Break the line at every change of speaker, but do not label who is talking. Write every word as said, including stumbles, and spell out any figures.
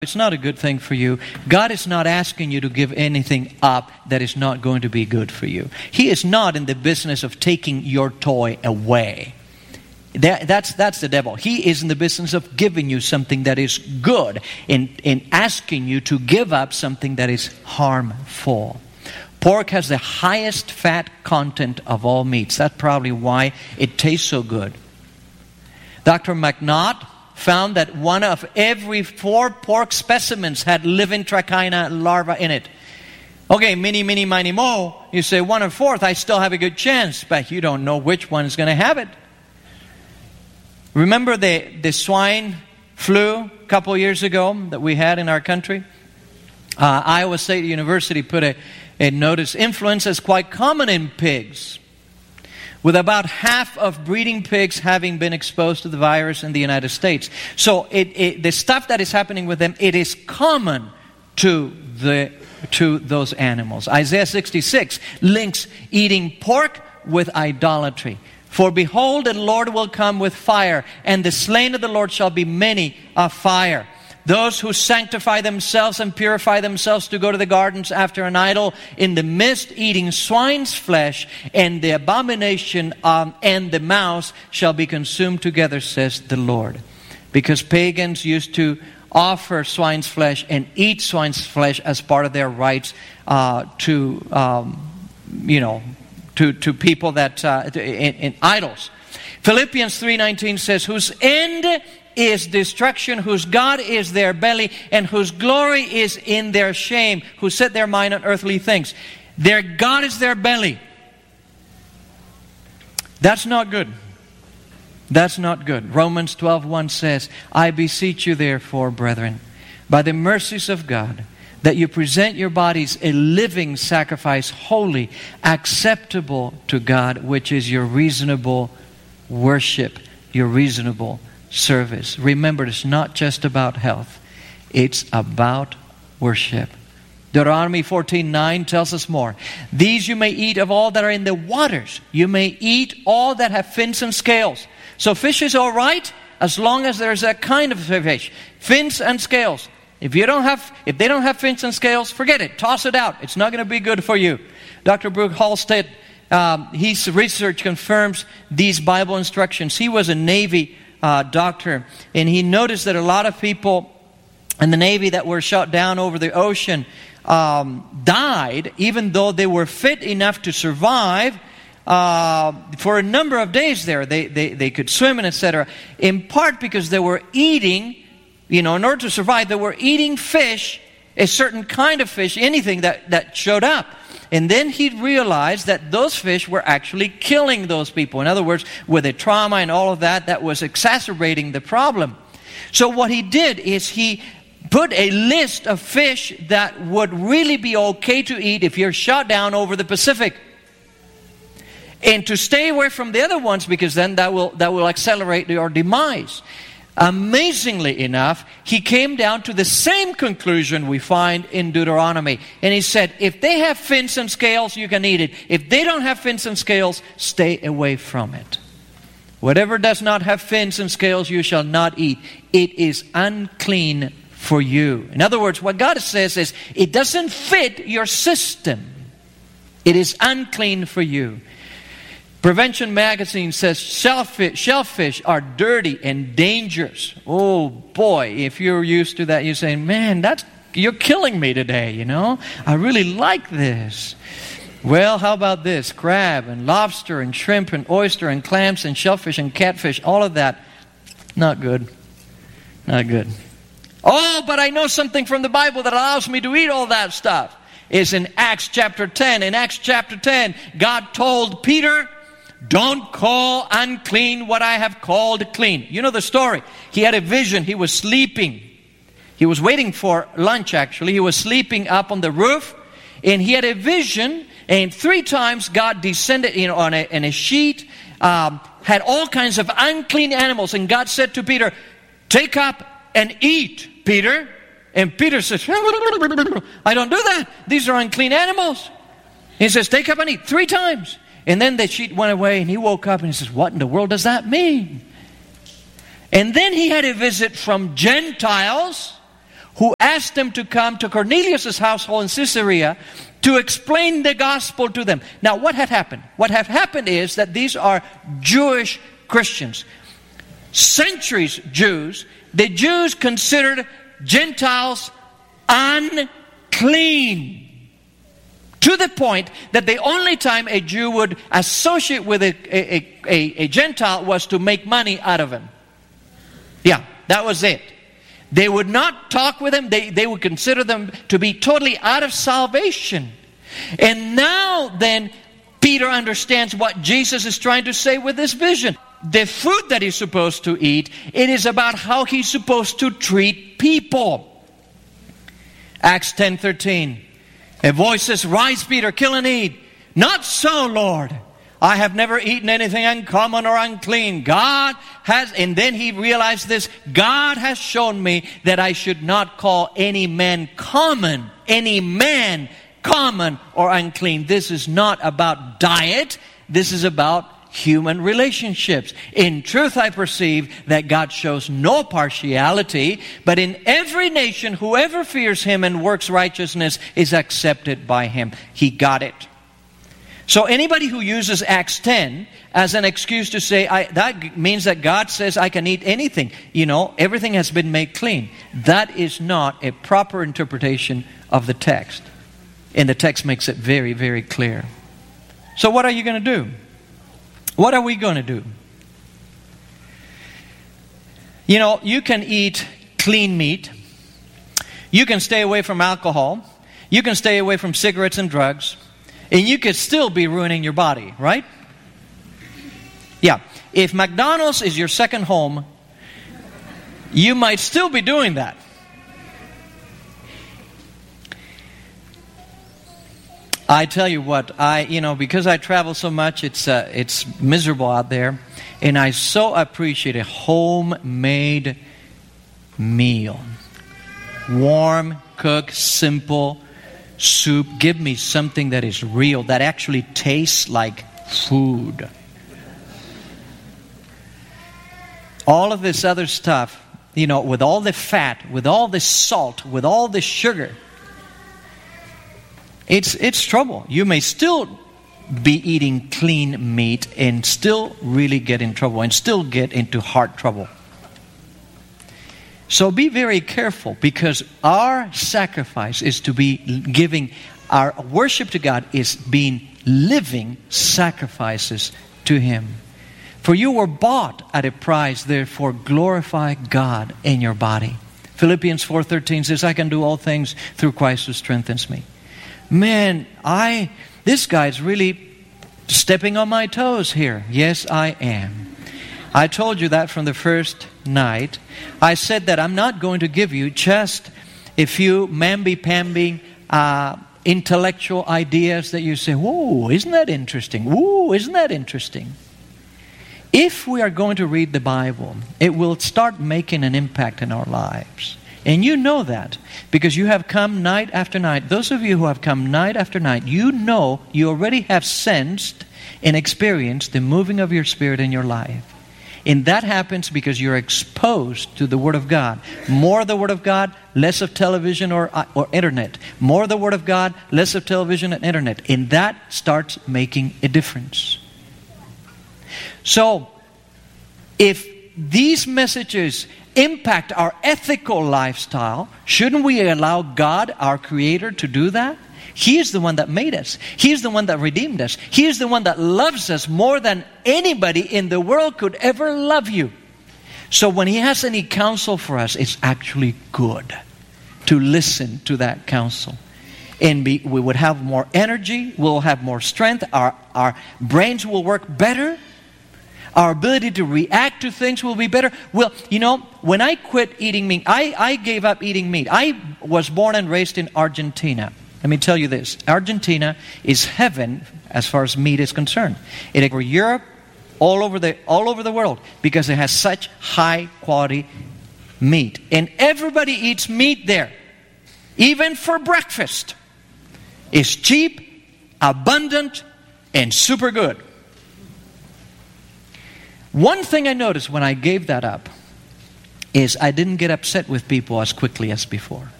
It's not a good thing for you. God is not asking you to give anything up that is not going to be good for you. He is not in the business of taking your toy away. That, that's, that's the devil. He is in the business of giving you something that is good, in, in asking you to give up something that is harmful. Pork has the highest fat content of all meats. That's probably why it tastes so good. Doctor McNaught found that one of every four pork specimens had living trichina larvae in it. Okay, mini, mini, miny, mo. You say one or fourth, I still have a good chance, but you don't know which one is going to have it. Remember the, the swine flu a couple years ago that we had in our country? Uh, Iowa State University put a, a notice. Influenza is quite common in pigs, with about half of breeding pigs having been exposed to the virus in the United States. So it, it, the stuff that is happening with them, it is common to the to those animals. Isaiah sixty-six links eating pork with idolatry. For behold, the Lord will come with fire, and the slain of the Lord shall be many of fire. Those who sanctify themselves and purify themselves to go to the gardens after an idol in the mist, eating swine's flesh, and the abomination um, and the mouse shall be consumed together, says the Lord. Because pagans used to offer swine's flesh and eat swine's flesh as part of their rites uh, to, um, you know, to, to people that, uh, in, in idols. Philippians three nineteen says, whose end is destruction, whose God is their belly, and whose glory is in their shame, who set their mind on earthly things. Their God is their belly. That's not good. That's not good. Romans twelve one says, I beseech you therefore, brethren, by the mercies of God, that you present your bodies a living sacrifice, holy, acceptable to God, which is your reasonable worship, your reasonable service. Remember, it's not just about health. It's about worship. Deuteronomy fourteen nine tells us more. These you may eat of all that are in the waters. You may eat all that have fins and scales. So fish is all right as long as there's that kind of fish. Fins and scales. If you don't have, if they don't have fins and scales, forget it. Toss it out. It's not going to be good for you. Doctor Brooke Halstead, um, his research confirms these Bible instructions. He was a Navy uh, doctor, and he noticed that a lot of people in the Navy that were shot down over the ocean um, died, even though they were fit enough to survive uh, for a number of days there. They, they, they could swim and et cetera. In part because they were eating, you know, in order to survive, they were eating fish, a certain kind of fish, anything that, that showed up. And then he realized that those fish were actually killing those people. In other words, with the trauma and all of that, that was exacerbating the problem. So what he did is he put a list of fish that would really be okay to eat if you're shot down over the Pacific. And to stay away from the other ones, because then that will, that will accelerate your demise. Amazingly enough, he came down to the same conclusion we find in Deuteronomy. And he said, if they have fins and scales, you can eat it. If they don't have fins and scales, stay away from it. Whatever does not have fins and scales, you shall not eat. It is unclean for you. In other words, what God says is, it doesn't fit your system. It is unclean for you. Prevention Magazine says shellfish, shellfish are dirty and dangerous. Oh boy, if you're used to that, you're saying, man, that's, you're killing me today, you know. I really like this. Well, how about this? Crab and lobster and shrimp and oyster and clams and shellfish and catfish, all of that, not good. Not good. Oh, but I know something from the Bible that allows me to eat all that stuff. It's in Acts chapter ten. In Acts chapter ten, God told Peter, don't call unclean what I have called clean. You know the story. He had a vision. He was sleeping. He was waiting for lunch, actually. He was sleeping up on the roof. And he had a vision. And three times God descended you know, on, a, on a sheet. Um, had all kinds of unclean animals. And God said to Peter, take up and eat, Peter. And Peter says, I don't do that. These are unclean animals. He says, take up and eat. Three times. And then the sheet went away and he woke up and he says, what in the world does that mean? And then he had a visit from Gentiles who asked them to come to Cornelius' household in Caesarea to explain the gospel to them. Now, what had happened? What had happened is that these are Jewish Christians. Centuries Jews. The Jews considered Gentiles unclean. To the point that the only time a Jew would associate with a, a, a, a Gentile was to make money out of him. Yeah, that was it. They would not talk with him. They, they would consider them to be totally out of salvation. And now then, Peter understands what Jesus is trying to say with this vision. The food that he's supposed to eat, it is about how he's supposed to treat people. Acts ten thirteen. A voice says, "Rise, Peter, kill and eat." "Not so, Lord. I have never eaten anything uncommon or unclean. God has," and then he realized this, "God has shown me that I should not call any man common, any man common or unclean." This is not about diet. This is about human relationships. In truth, I perceive that God shows no partiality, but in every nation, whoever fears Him and works righteousness is accepted by Him. He got it. So anybody who uses Acts ten as an excuse to say, I, that means that God says I can eat anything. You know, everything has been made clean. That is not a proper interpretation of the text. And the text makes it very, very clear. So what are you going to do? What are we going to do? You know, you can eat clean meat. You can stay away from alcohol. You can stay away from cigarettes and drugs. And you could still be ruining your body, right? Yeah. If McDonald's is your second home, you might still be doing that. I tell you what, I you know because I travel so much, it's uh, it's miserable out there, and I so appreciate a homemade meal, warm, cooked, simple soup. Give me something that is real, that actually tastes like food. All of this other stuff, you know, with all the fat, with all the salt, with all the sugar. It's it's trouble. You may still be eating clean meat and still really get in trouble and still get into heart trouble. So be very careful, because our sacrifice is to be giving, our worship to God is being living sacrifices to Him. For you were bought at a price, therefore glorify God in your body. Philippians four thirteen says, "I can do all things through Christ who strengthens me." Man, I this guy's really stepping on my toes here. Yes, I am. I told you that from the first night. I said that I'm not going to give you just a few mamby-pamby uh, intellectual ideas that you say, "Whoa, isn't that interesting? Whoa, isn't that interesting?" If we are going to read the Bible, it will start making an impact in our lives. And you know that because you have come night after night. Those of you who have come night after night, you know, you already have sensed and experienced the moving of your Spirit in your life. And that happens because you're exposed to the Word of God. More of the Word of God, less of television or, or internet. More of the Word of God, less of television and internet. And that starts making a difference. So, if these messages impact our ethical lifestyle, shouldn't we allow God, our Creator, to do that? He is the one that made us. He is the one that redeemed us. He is the one that loves us more than anybody in the world could ever love you. So when He has any counsel for us, it's actually good to listen to that counsel. And be, we would have more energy, we'll have more strength, our, our brains will work better. Our ability to react to things will be better. Well, you know, when I quit eating meat, I, I gave up eating meat. I was born and raised in Argentina. Let me tell you this. Argentina is heaven as far as meat is concerned. It is for Europe, all over the all over the world, because it has such high quality meat. And everybody eats meat there. Even for breakfast. It's cheap, abundant, and super good. One thing I noticed when I gave that up is I didn't get upset with people as quickly as before.